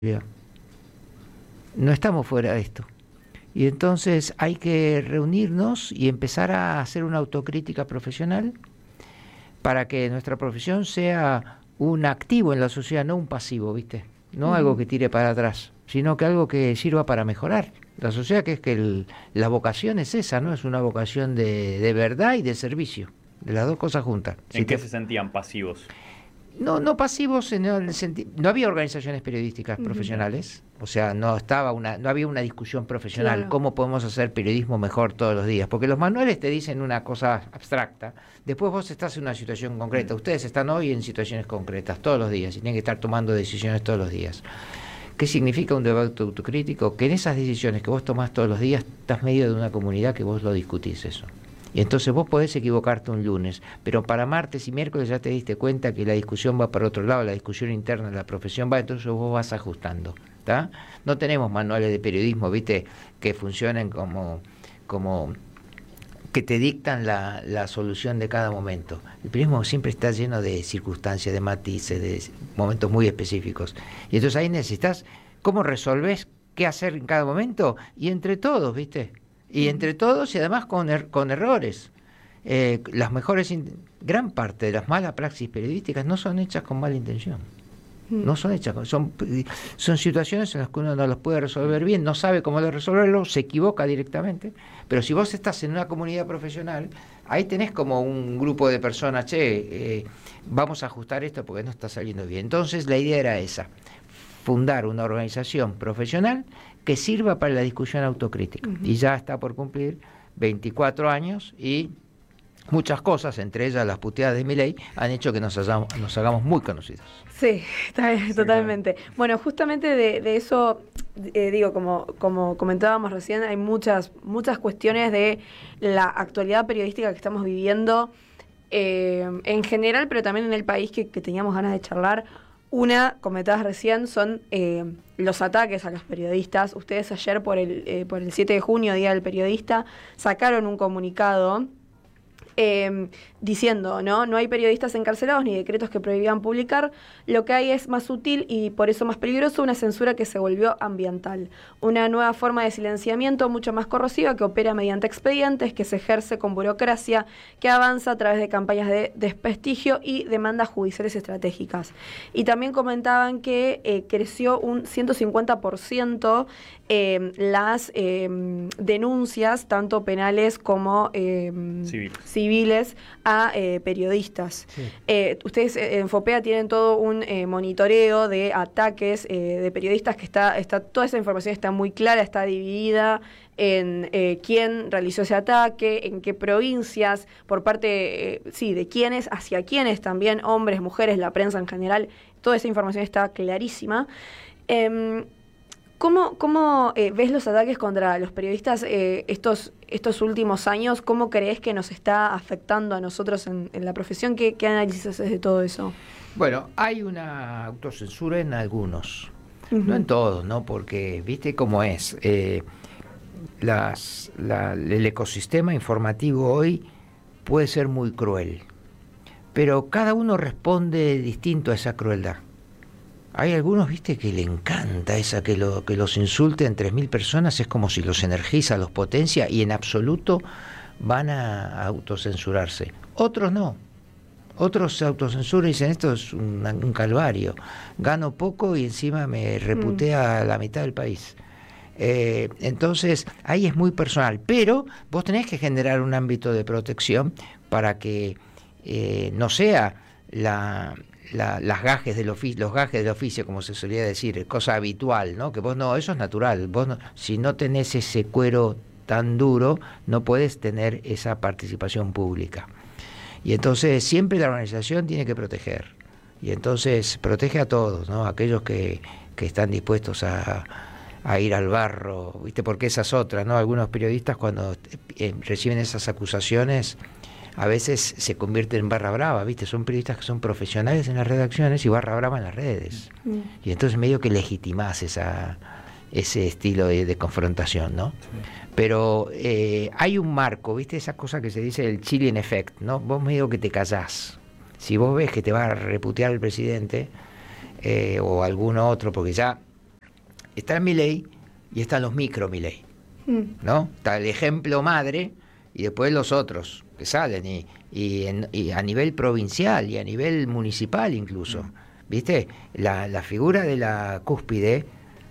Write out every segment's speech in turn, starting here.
No estamos fuera de esto. Y entonces hay que reunirnos y empezar a hacer una autocrítica profesional para que nuestra profesión sea un activo en la sociedad, no un pasivo, ¿viste? No algo que tire para atrás, sino que algo que sirva para mejorar la sociedad, que es que la vocación es esa, ¿no? Es una vocación de verdad y de servicio, de las dos cosas juntas. ¿En qué se sentían pasivos? No pasivos en el sentido, no había organizaciones periodísticas profesionales, o sea, no había una discusión profesional, Claro. cómo podemos hacer periodismo mejor todos los días, porque los manuales te dicen una cosa abstracta, después vos estás en una situación concreta, ustedes están hoy en situaciones concretas todos los días y tienen que estar tomando decisiones todos los días. ¿Qué significa un debate autocrítico? Que en esas decisiones que vos tomás todos los días estás medio de una comunidad que vos lo discutís eso. Y entonces vos podés equivocarte un lunes, pero para martes y miércoles ya te diste cuenta que la discusión va para otro lado, la discusión interna de la profesión va, entonces vos vas ajustando, ¿tá? No tenemos manuales de periodismo, ¿viste?, que funcionen como que te dictan la solución de cada momento. El periodismo siempre está lleno de circunstancias, de matices, de momentos muy específicos. Y entonces ahí necesitas cómo resolvés qué hacer en cada momento, y entre todos, ¿viste? Y entre todos, y además con errores. Gran parte de las malas praxis periodísticas no son hechas con mala intención. No son hechas, son situaciones en las que uno no los puede resolver bien, no sabe cómo resolverlo, se equivoca directamente. Pero si vos estás en una comunidad profesional, ahí tenés como un grupo de personas, vamos a ajustar esto porque no está saliendo bien. Entonces la idea era esa, fundar una organización profesional que sirva para la discusión autocrítica. Y ya está por cumplir 24 años y muchas cosas, entre ellas las puteadas de Milei, han hecho que nos hagamos muy conocidos. Sí, está bien, totalmente. Bueno, justamente de eso, digo, como comentábamos recién, hay muchas cuestiones de la actualidad periodística que estamos viviendo en general, pero también en el país que teníamos ganas de charlar. Una, comentabas recién, son los ataques a los periodistas. Ustedes ayer por el 7 de junio, Día del Periodista, sacaron un comunicado diciendo, no hay periodistas encarcelados ni decretos que prohibían publicar. Lo que hay es más sutil y por eso más peligroso, una censura que se volvió ambiental. Una nueva forma de silenciamiento mucho más corrosiva que opera mediante expedientes, que se ejerce con burocracia, que avanza a través de campañas de desprestigio y demandas judiciales estratégicas. Y también comentaban que creció un 150% las denuncias, tanto penales como civiles, a periodistas. Sí. Ustedes en FOPEA tienen todo un monitoreo de ataques de periodistas que está toda esa información está muy clara, está dividida en quién realizó ese ataque, en qué provincias, por parte, de quiénes, hacia quiénes también, hombres, mujeres, la prensa en general, toda esa información está clarísima. ¿Cómo ves los ataques contra los periodistas estos últimos años? ¿Cómo crees que nos está afectando a nosotros en la profesión? ¿Qué análisis haces de todo eso? Bueno, hay una autocensura en algunos, no en todos, ¿no? Porque viste cómo es. El ecosistema informativo hoy puede ser muy cruel, pero cada uno responde distinto a esa crueldad. Hay algunos, viste, que le encanta esa que los insulten 3.000 personas, es como si los energiza, los potencia, y en absoluto van a autocensurarse. Otros no. Otros se autocensuran y dicen, esto es un calvario. Gano poco y encima me reputea a la mitad del país. Entonces, ahí es muy personal. Pero vos tenés que generar un ámbito de protección para que no sea los gajes del oficio, como se solía decir, cosa habitual, ¿no? Que vos no, eso es natural. Vos no, si no tenés ese cuero tan duro, no puedes tener esa participación pública. Y entonces siempre la organización tiene que proteger. Y entonces protege a todos, ¿no? Aquellos que están dispuestos a ir al barro, ¿viste? Porque esa es otra, ¿no? Algunos periodistas cuando reciben esas acusaciones a veces se convierten en barra brava, ¿viste? Son periodistas que son profesionales en las redacciones y barra brava en las redes. Y entonces medio que legitimás ese estilo de confrontación, ¿no? Pero hay un marco, ¿viste? Esa cosa que se dice el chilling effect, ¿no? Vos medio que te callás. Si vos ves que te va a reputear el presidente o algún otro, porque ya está Milei y están los micro Milei, ¿no? Está el ejemplo madre y después los otros que salen y a nivel provincial y a nivel municipal incluso. ¿Viste? La figura de la cúspide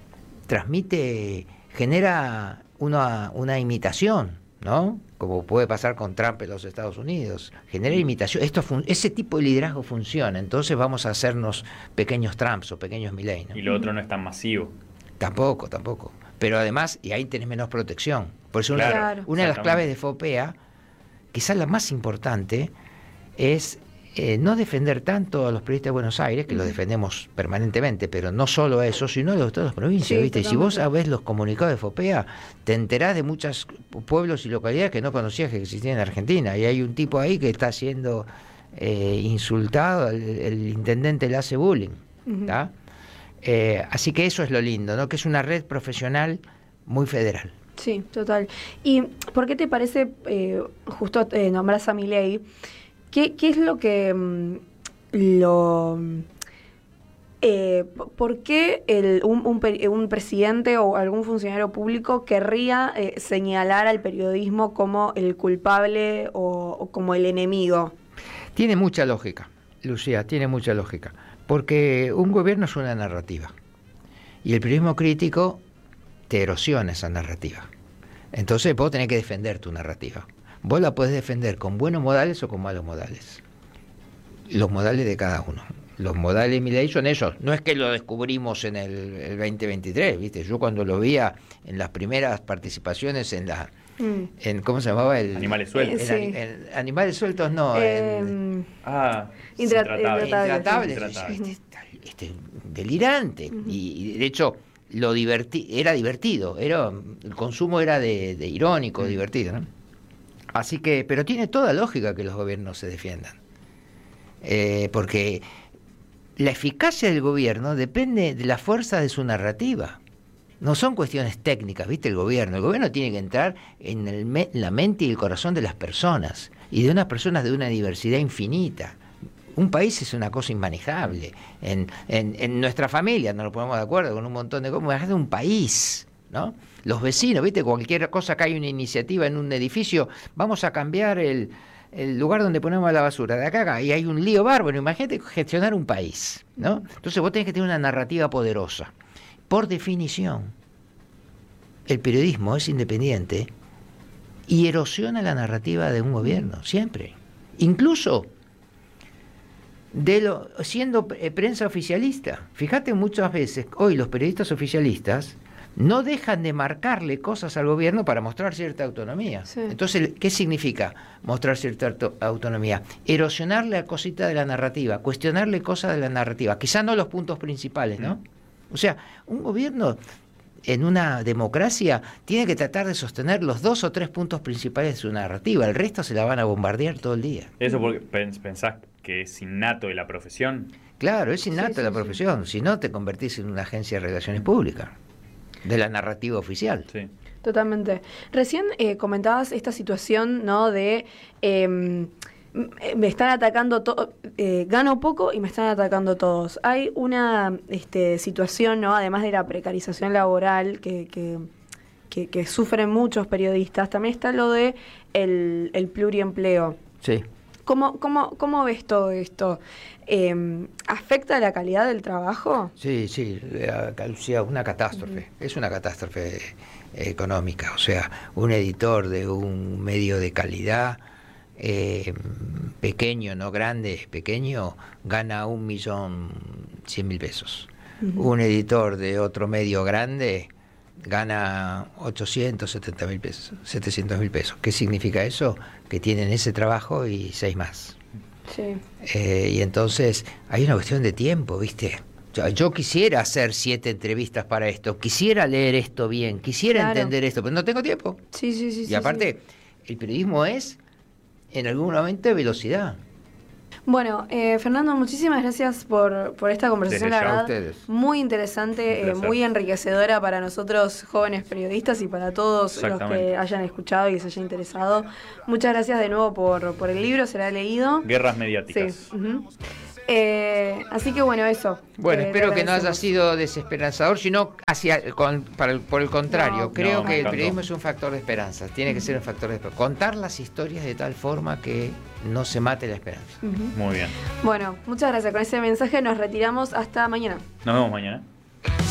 genera una imitación, ¿no? Como puede pasar con Trump en los Estados Unidos. Genera imitación. Ese tipo de liderazgo funciona. Entonces vamos a hacernos pequeños Trumps o pequeños Milei, ¿no? Y lo otro no es tan masivo. Tampoco. Pero además, y ahí tenés menos protección. Por eso Claro. una de las claves de FOPEA, quizás la más importante, es no defender tanto a los periodistas de Buenos Aires, que los defendemos permanentemente, pero no solo a eso, sino a los de todas las provincias, Sí, ¿viste? Y si vos sabés los comunicados de FOPEA, te enterás de muchos pueblos y localidades que no conocías que existían en Argentina. Y hay un tipo ahí que está siendo insultado, el intendente le hace bullying, ¿tá? Así que eso es lo lindo, ¿no? Que es una red profesional muy federal. Sí, total. ¿Y por qué te parece, justo nombrás a Milei, qué es lo que ¿por qué un presidente o algún funcionario público querría señalar al periodismo como el culpable o como el enemigo? Tiene mucha lógica, Lucía, tiene mucha lógica, porque un gobierno es una narrativa y el periodismo crítico te erosiona esa narrativa. Entonces vos tenés que defender tu narrativa. Vos la podés defender con buenos modales o con malos modales. Los modales de cada uno. Los modales de Milei son esos. No es que lo descubrimos en el 2023, ¿viste? Yo cuando lo veía en las primeras participaciones en ¿cómo se llamaba? Animales sueltos. Sí. Animales sueltos no. Intratables. Delirante. Y de hecho era divertido. El consumo era de irónico, divertido, ¿no? Así que, pero tiene toda lógica que los gobiernos se defiendan. Porque la eficacia del gobierno depende de la fuerza de su narrativa. No son cuestiones técnicas, ¿viste? El gobierno tiene que entrar en la mente y el corazón de las personas, y de unas personas de una diversidad infinita. Un país es una cosa inmanejable. En nuestra familia no nos ponemos de acuerdo con un montón de cosas. Imagínate un país, ¿no? Los vecinos, ¿viste? Cualquier cosa que hay una iniciativa en un edificio, vamos a cambiar el lugar donde ponemos la basura, de acá a acá, y hay un lío bárbaro. Imagínate gestionar un país, ¿no? Entonces vos tenés que tener una narrativa poderosa. Por definición, el periodismo es independiente y erosiona la narrativa de un gobierno, siempre. Incluso siendo prensa oficialista. Fíjate, muchas veces hoy los periodistas oficialistas no dejan de marcarle cosas al gobierno para mostrar cierta autonomía. Sí. Entonces, ¿qué significa mostrar cierta autonomía? Erosionarle a cositas de la narrativa, cuestionarle cosas de la narrativa, quizá no los puntos principales, ¿no? O sea, un gobierno en una democracia tiene que tratar de sostener los 2 o 3 puntos principales de su narrativa, el resto se la van a bombardear todo el día. ¿Eso porque pensás que es innato de la profesión? Claro, es innato de la profesión, si no te convertís en una agencia de relaciones públicas, de la narrativa oficial. Sí. Totalmente. Recién comentabas esta situación, ¿no? De me están atacando gano poco y me están atacando todos. Hay una situación, ¿no? Además de la precarización laboral que sufren muchos periodistas, también está lo de el pluriempleo. Sí. ¿Cómo ves todo esto? ¿Afecta la calidad del trabajo? Sí, una catástrofe. Es una catástrofe económica. O sea, un editor de un medio de calidad, pequeño, no grande, pequeño, gana 1.100.000 pesos. Uh-huh. Un editor de otro medio grande gana 870.000 pesos, 700.000 pesos. ¿Qué significa eso? Que tienen ese trabajo y 6 más. Sí. Y entonces hay una cuestión de tiempo, ¿viste? Yo quisiera hacer 7 entrevistas para esto, quisiera leer esto bien, quisiera entender esto, pero no tengo tiempo. Sí. Y aparte, el periodismo es, en algún momento, de velocidad. Bueno, Fernando, muchísimas gracias por esta conversación, la verdad, ustedes. Muy interesante, muy enriquecedora para nosotros jóvenes periodistas y para todos los que hayan escuchado y se hayan interesado. Muchas gracias de nuevo por el libro, será leído. Guerras mediáticas. Sí. Uh-huh. Así que bueno, eso. Bueno, espero que no haya agradecemos. sido desesperanzador, sino por el contrario. No. Creo No, me que el encantó. periodismo es un factor de esperanza. Tiene que ser un factor de esperanza. Contar las historias de tal forma que no se mate la esperanza. Ujú. Muy bien. Bueno, muchas gracias. Con ese mensaje nos retiramos hasta mañana. Nos vemos mañana.